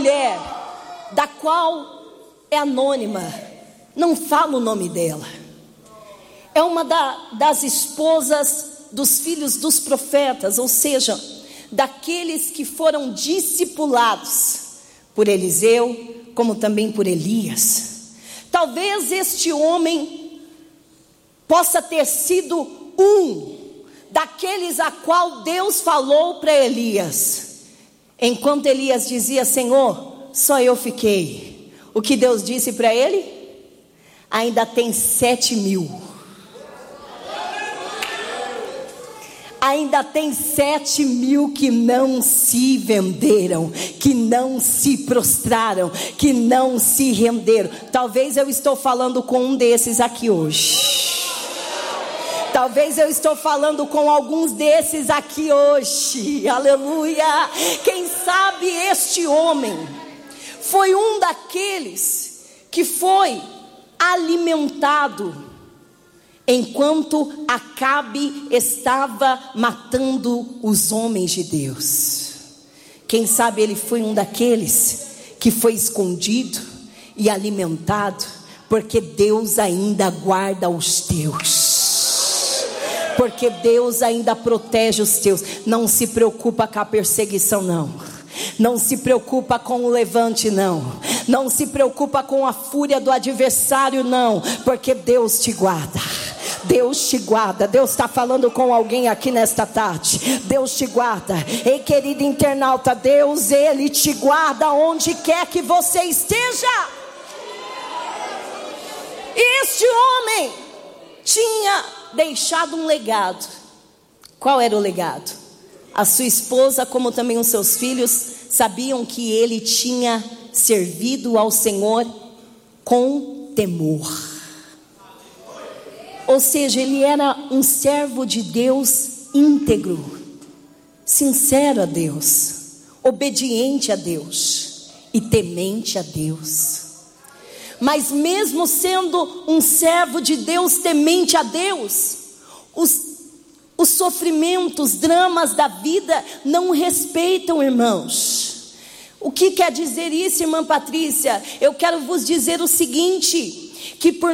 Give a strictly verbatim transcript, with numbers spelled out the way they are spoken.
mulher, da qual é anônima, não fala o nome dela. É uma da, das esposas dos filhos dos profetas, ou seja, daqueles que foram discipulados por Eliseu, como também por Elias. Talvez este homem possa ter sido um daqueles a qual Deus falou para Elias, enquanto Elias dizia: Senhor, só eu fiquei. O que Deus disse para ele? Ainda tem sete mil. Ainda tem sete mil que não se venderam, que não se prostraram, que não se renderam. Talvez eu estou falando com um desses aqui hoje. Talvez eu estou falando com alguns desses aqui hoje. Aleluia. Quem sabe este homem foi um daqueles que foi alimentado enquanto Acabe estava matando os homens de Deus. Quem sabe ele foi um daqueles que foi escondido e alimentado, porque Deus ainda guarda os teus, porque Deus ainda protege os teus. Não se preocupa com a perseguição, não. Não se preocupa com o levante, não. Não se preocupa com a fúria do adversário, não, porque Deus te guarda. Deus te guarda. Deus está falando com alguém aqui nesta tarde. Deus te guarda. Ei, querido internauta, Deus, Ele te guarda onde quer que você esteja. Este homem tinha deixado um legado. Qual era o legado? A sua esposa, como também os seus filhos, sabiam que ele tinha servido ao Senhor com temor. Ou seja, ele era um servo de Deus íntegro, sincero a Deus, obediente a Deus e temente a Deus. Mas mesmo sendo um servo de Deus, temente a Deus, os, os sofrimentos, os dramas da vida não respeitam, irmãos. O que quer dizer isso, irmã Patrícia? Eu quero vos dizer o seguinte, que por